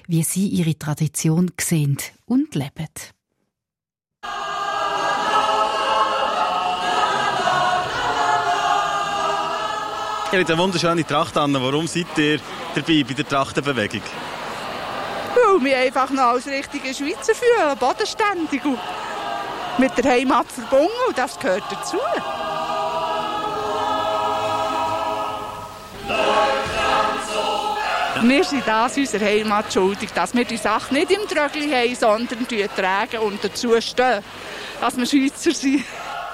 wie sie ihre Tradition sehen und leben. Ihr habt eine wunderschöne Tracht an. Warum seid ihr dabei bei der Trachtenbewegung? Weil wir einfach noch als richtige Schweizer fühlen, bodenständig und mit der Heimat verbunden, und das gehört dazu. Wir sind das unserer Heimat schuldig, dass wir die Sache nicht im Trögli haben, sondern tragen und dazu stehen, dass wir Schweizer sind.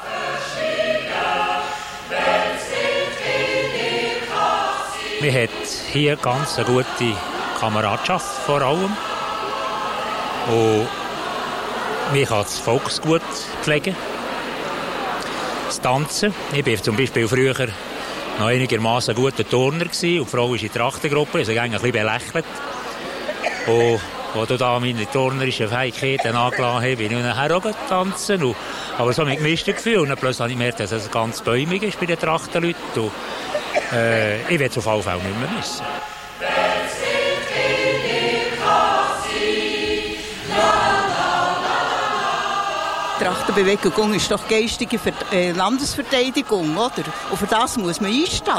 Man hat hier ganz eine gute Kameradschaft vor allem. Und man kann das Volksgut pflegen. Das Tanzen. Ich war zum Beispiel früher noch einigermaßen ein guter Turner gewesen, und die Frau ist in der Trachtengruppe, also ein bisschen belächelt. Und als du da meine turnerischen Fähigkeiten angelassen hast, bin ich nachher auch tanzen. Aber so mit gemischten Gefühlen. Und dann plötzlich habe ich gemerkt, dass es ganz bäumig ist bei den Trachtenleuten. Und, ich werde es auf alle Fälle nicht mehr missen. Die Trachtenbewegung ist doch geistige Landesverteidigung, oder? Und für das muss man einstehen.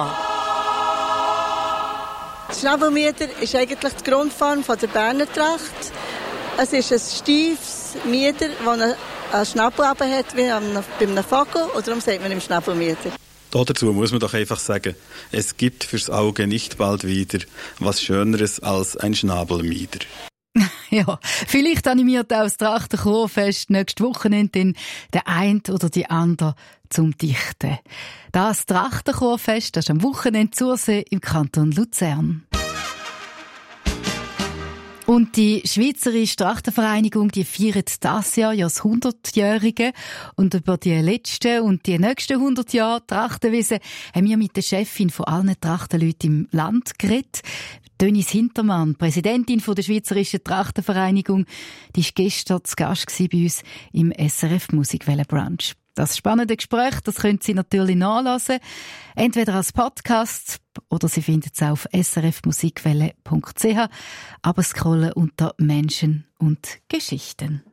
Die Schnabelmieder ist eigentlich die Grundform der Berner Tracht. Es ist ein steifes Mieder, das einen Schnabel hat, wie bei einem Vogel, und darum sagt man im Schnabelmieder. Dazu muss man doch einfach sagen, es gibt fürs Auge nicht bald wieder was Schöneres als ein Schnabelmieder. Ja, vielleicht animiert auch das Trachtenchorfest nächstes Wochenende der eine oder die andere zum Dichten. Das Trachtenchorfest, das ist am Wochenende Zursee im Kanton Luzern. Und die Schweizerische Trachtenvereinigung, die feiert dieses Jahr ja das 100-Jährige. Und über die letzten und die nächsten 100 Jahre Trachtenwesen haben wir mit der Chefin von allen Trachtenleuten im Land geredet. Dönis Hintermann, Präsidentin der Schweizerischen Trachtenvereinigung, die war gestern zu Gast bei uns im SRF Musikwelle-Brunch. Das spannende Gespräch, das können Sie natürlich nachlesen, entweder als Podcast oder Sie finden es auf srfmusikwelle.ch, aber scrollen unter Menschen und Geschichten.